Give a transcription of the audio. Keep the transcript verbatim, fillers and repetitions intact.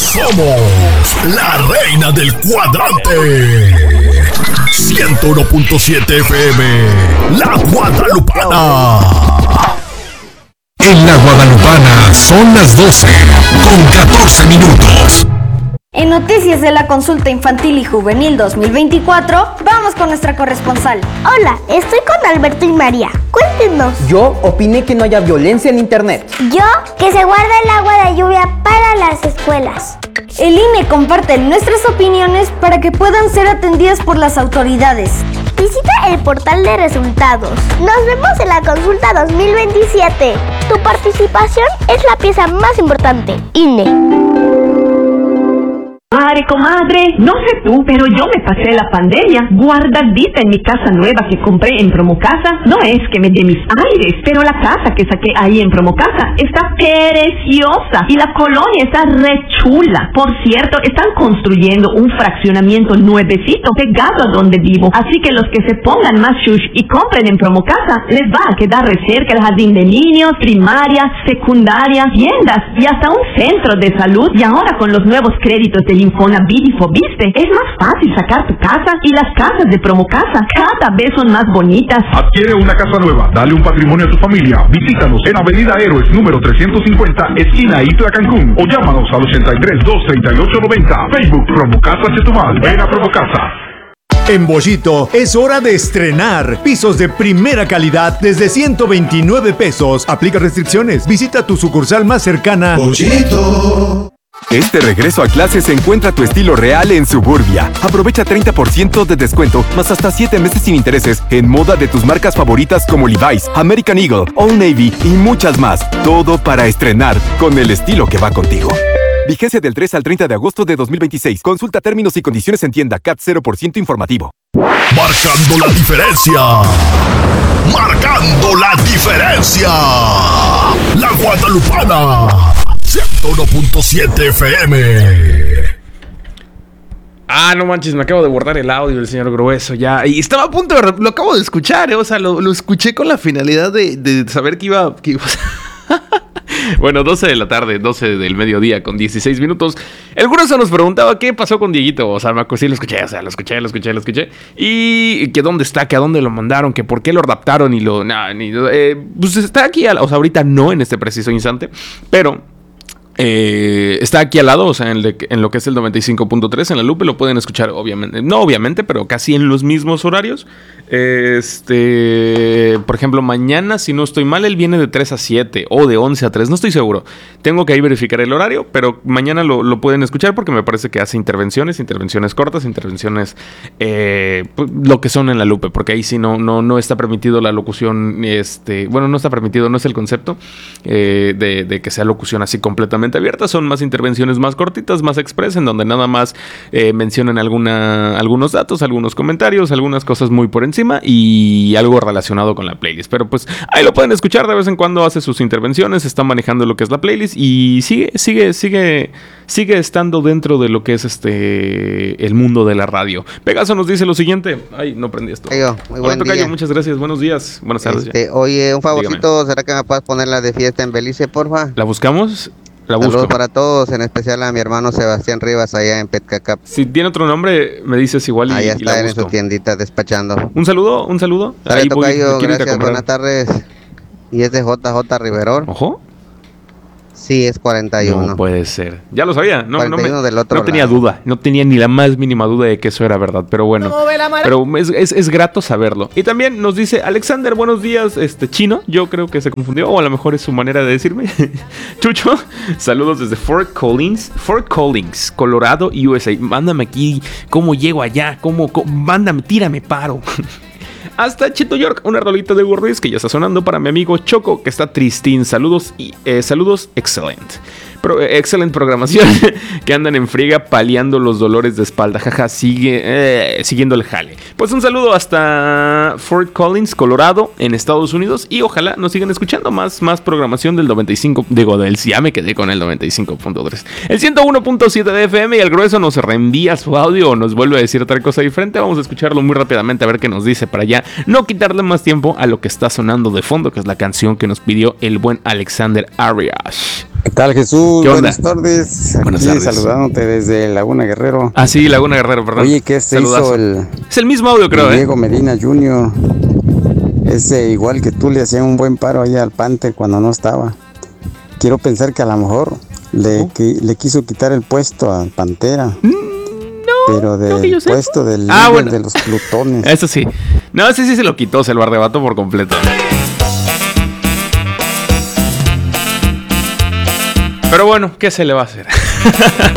Somos la reina del cuadrante. ciento uno punto siete F M, La Guadalupana. En La Guadalupana son las doce con catorce minutos. En noticias de la consulta infantil y juvenil dos mil veinticuatro, vamos con nuestra corresponsal. Hola, estoy con Alberto y María. Cuéntenos. Yo opiné que no haya violencia en internet. Yo, que se guarda el agua de lluvia para las escuelas. El I N E comparte nuestras opiniones para que puedan ser atendidas por las autoridades. Visita el portal de resultados. Nos vemos en la consulta dos mil veintisiete. Tu participación es la pieza más importante. I N E. Madre, comadre, no sé tú, pero yo me pasé la pandemia guardadita en mi casa nueva que compré en Promocasa. No es que me dé mis aires, pero la casa que saqué ahí en Promocasa está preciosa y la colonia está re chula. Por cierto, están construyendo un fraccionamiento nuevecito pegado a donde vivo, así que los que se pongan más shush y compren en Promocasa les va a quedar re cerca el jardín de niños, primaria, secundaria, tiendas y hasta un centro de salud. Y ahora con los nuevos créditos de Infonavit y Fobiste, es más fácil sacar tu casa y las casas de Promocasa cada vez son más bonitas. Adquiere una casa nueva, dale un patrimonio a tu familia. Visítanos en Avenida Héroes número trescientos cincuenta, esquina Itla, Cancún, o llámanos al ochenta y tres, dos treinta y ocho noventa. Facebook Promocasa Chetumal. Ven a Promocasa. En Bollito es hora de estrenar pisos de primera calidad desde ciento veintinueve pesos. Aplica restricciones. Visita tu sucursal más cercana. Bollito. Este regreso a clases encuentra tu estilo real en Suburbia. Aprovecha treinta por ciento de descuento, más hasta siete meses sin intereses en moda de tus marcas favoritas como Levi's, American Eagle, Old Navy y muchas más. Todo para estrenar con el estilo que va contigo. Vigencia del tres al treinta de agosto de dos mil veintiséis. Consulta términos y condiciones en tienda. C A T cero por ciento informativo. Marcando la diferencia. Marcando la diferencia. La Guadalupana. ciento uno punto siete F M. Ah, no manches, me acabo de guardar el audio del señor Grueso ya. Y estaba a punto de... Lo acabo de escuchar, ¿eh? O sea, lo, lo escuché con la finalidad de, de saber que iba... Que iba Bueno, doce de la tarde, doce del mediodía con dieciséis minutos. El Grueso nos preguntaba qué pasó con Dieguito. O sea, me acosté y lo escuché, o sea, lo escuché, lo escuché, lo escuché. Y que dónde está, que a dónde lo mandaron, que por qué lo raptaron y lo... Nah, ni, eh, pues está aquí, a la, o sea, ahorita no en este preciso instante, pero... Eh, está aquí al lado, o sea, en, le, en lo que es el noventa y cinco punto tres en la Lupe, lo pueden escuchar, obviamente, no obviamente, pero casi en los mismos horarios. Este, por ejemplo, mañana, si no estoy mal, él viene de tres a siete o de once a tres, no estoy seguro. Tengo que ahí verificar el horario, pero mañana lo, lo pueden escuchar porque me parece que hace intervenciones, intervenciones cortas, intervenciones, eh, lo que son en la Lupe, porque ahí sí no, no, no está permitido la locución, este, bueno, no está permitido, no es el concepto eh, de, de que sea locución así completamente abiertas, son más intervenciones más cortitas, más express, en donde nada más eh, mencionan alguna, algunos datos, algunos comentarios, algunas cosas muy por encima y algo relacionado con la playlist. Pero pues ahí lo pueden escuchar, de vez en cuando hace sus intervenciones, está manejando lo que es la playlist y sigue, sigue, sigue, sigue estando dentro de lo que es este el mundo de la radio. Pegaso nos dice lo siguiente. Ay, no prendí esto. Tocayo, muy buen Tocayo, día. muchas gracias, buenos días, buenas tardes. Este, oye, un favorcito, Dígame. ¿será que me puedes poner la de fiesta en Belice, porfa? ¿La buscamos? La busco. Saludos para todos, en especial a mi hermano Sebastián Rivas allá en Petcacap. Si tiene otro nombre, me dices igual y, Allá y la está él en busco. su tiendita despachando. Un saludo, un saludo. Dale, Ahí voy, Tocayo, me quiero ir a gracias, comprar. buenas tardes. Y es de J J Riverol. Ojo. Sí, es cuarenta y uno. No puede ser. Ya lo sabía. No, no, cuarenta y uno me, del otro no tenía lado. duda. No tenía ni la más mínima duda de que eso era verdad. Pero bueno. Pero es, es, es grato saberlo. Y también nos dice Alexander, buenos días, este chino. Yo creo que se confundió. O a lo mejor es su manera de decirme. Chucho, saludos desde Fort Collins. Fort Collins, Colorado, U S A. Mándame aquí cómo llego allá. Cómo, cómo mándame, tírame paro. Hasta Cheto York, una rolita de Hugo Ruiz que ya está sonando para mi amigo Choco, que está tristín. Saludos y eh, saludos, excelente. Pro, eh, excelente programación. Que andan en friega paliando los dolores de espalda. Jaja, sigue eh, siguiendo el jale. Pues un saludo hasta Fort Collins, Colorado, en Estados Unidos. Y ojalá nos sigan escuchando más, más programación del noventa y cinco. Digo, del ya me quedé con el noventa y cinco punto tres. El ciento uno punto siete de F M y el Grueso nos reenvía su audio o nos vuelve a decir otra cosa diferente. Vamos a escucharlo muy rápidamente a ver qué nos dice para allá. no quitarle más tiempo a lo que está sonando de fondo, que es la canción que nos pidió el buen Alexander Arias. ¿Qué tal, Jesús? ¿Qué onda? Buenas tardes. Buenas Aquí tardes. saludándote desde Laguna Guerrero. Ah, sí, Laguna Guerrero, perdón. Oye, ¿qué se Saludazo. hizo el... Es el mismo audio, creo, Diego ¿eh? Medina junior? Ese, igual que tú, le hacían un buen paro ahí al Panther cuando no estaba. Quiero pensar que a lo mejor le, Oh. qui- le quiso quitar el puesto a Pantera. No, pero del no que yo sepa. puesto del Ah, líder bueno. de los Plutones. Eso sí. No, ese sí se lo quitó, se lo arrebató por completo. Pero bueno, ¿qué se le va a hacer?